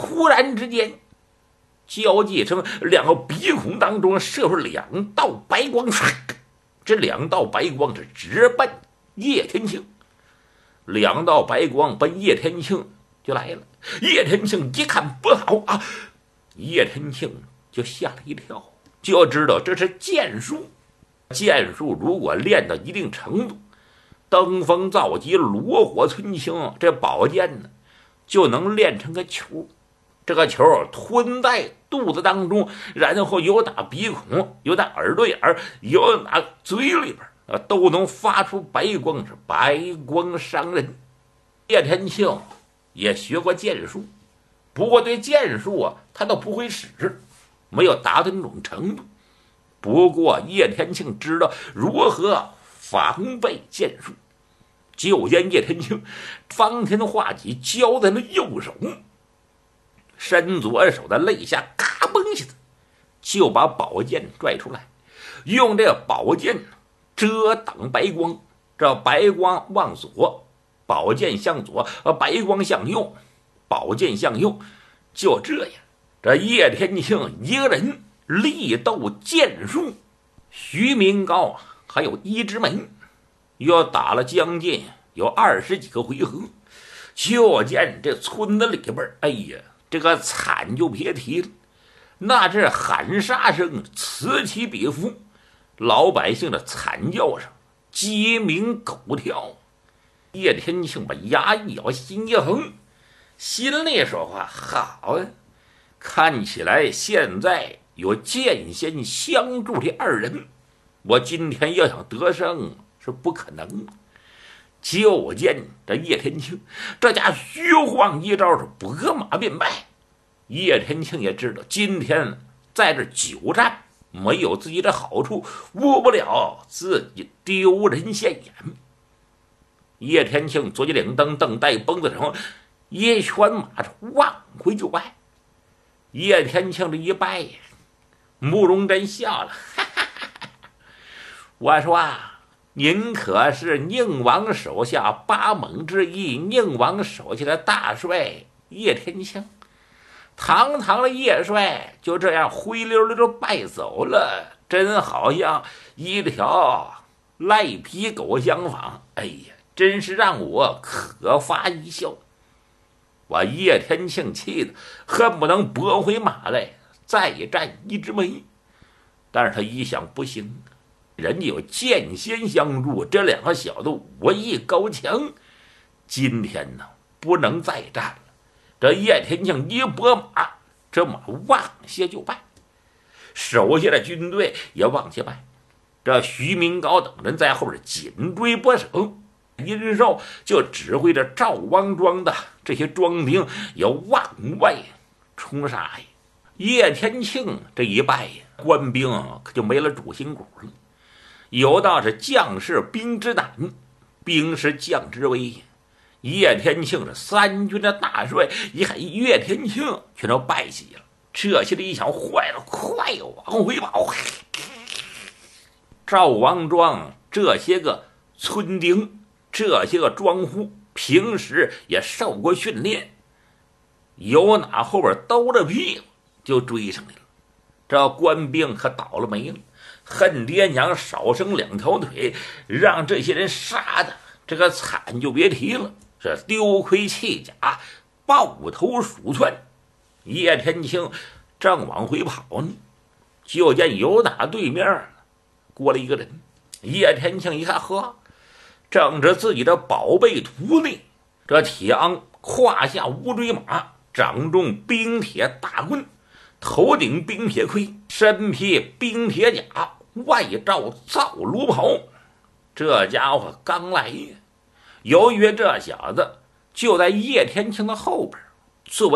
突然之间，交界声两个鼻孔当中射出两道白光，这两道白光是直奔叶天庆，两道白光奔叶天庆就来了。叶天庆一看不好啊，叶天庆就吓了一跳，就知道这是剑术。剑术如果练到一定程度，登峰造极，炉火纯青，这宝剑呢就能练成个球。这个球吞在肚子当中，然后由打鼻孔，由打耳朵眼儿，由打嘴里边都能发出白光，是白光伤人。叶天庆也学过剑术，不过对剑术他都不会使，没有达到那种程度。不过叶天庆知道如何防备剑术，就见叶天庆方天画戟交在了右手，伸左手的肋下，嘎嘣一下子就把宝剑拽出来，用这个宝剑遮挡白光。这白光往左，宝剑向左；白光向右，宝剑向右。就这样，这叶天庆一个人力斗剑术，徐明高还有一枝梅，又打了将近有20几个回合。就见这村子里边，哎呀，这个惨就别提了，那这喊杀声此起彼伏，老百姓的惨叫声鸡鸣狗跳。叶天庆把牙一咬，心一横，心里说话：好啊，看起来现在有剑仙相助的二人，我今天要想得胜是不可能。就见这叶天庆这家虚晃一招是拨马便败。叶天庆也知道今天在这久战没有自己的好处，误不了自己丢人现眼。叶天庆左脚领灯，蹬带绷子手，一拳马往回就拜。叶天庆这一拜呀，慕容真笑了，哈哈哈哈，我说您可是宁王手下八猛之一，宁王手下的大帅叶天庆。堂堂的叶帅就这样灰溜溜就败走了，真好像一条赖皮狗相仿。哎呀，真是让我可发一笑。我叶天庆气得恨不能拨回马来再战一枝梅。但是他一想不行，人家有剑仙相助，这两个小子武艺高强，今天呢不能再战了。这叶天庆一拨马，这马往下就败，手下的军队也往下败。这徐明高等人在后边紧追不舍，殷寿就指挥着赵王庄的这些庄兵也往外冲杀呀。叶天庆这一败呀，官兵可就没了主心骨了。有道是将士兵之胆，兵是将之威。叶天庆是三军的大帅，一看叶天庆全都败绩了。这些人一想，坏了，快往回跑！赵王庄这些个村丁，这些个庄户，平时也受过训练，有哪后边兜着屁股就追上来了。这官兵可倒了霉了，恨爹娘少生两条腿，让这些人杀的这个惨就别提了，是丢盔弃甲，抱头鼠窜。叶天庆正往回跑呢，就见有打对面过来一个人。叶天庆一看，呵，正是自己的宝贝徒弟。这铁昂胯下乌骓马，掌中冰铁大棍，头顶冰铁盔，身披冰铁甲，外罩皂卢袍。这家伙刚来呀，由于这小子就在叶天庆的后边，作为